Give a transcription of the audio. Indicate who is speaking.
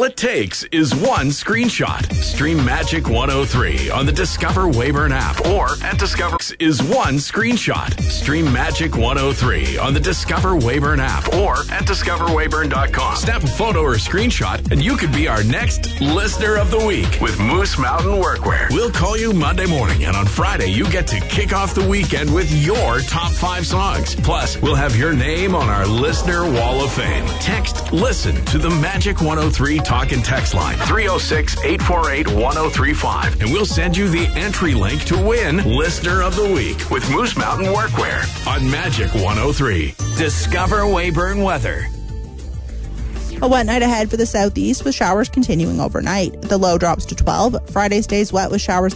Speaker 1: All it takes is one screenshot. Stream Magic 103 on the Discover Weyburn app or at Discover is one screenshot. Stream Magic 103 on the Discover Weyburn app or at discoverweyburn.com. Snap a photo or screenshot and you could be our next Listener of the Week with Moose Mountain Workwear. We'll call you Monday morning, and on Friday you get to kick off the weekend with your top 5 songs. Plus, we'll have your name on our Listener Wall of Fame. Text LISTEN to the Magic 103 talk and text line 306-848-1035, and we'll send you the entry link to win Listener of the Week with Moose Mountain Workwear on Magic 103. Discover Weyburn weather.
Speaker 2: A wet night ahead for the southeast with showers continuing overnight. The low drops to 12. Friday stays wet with showers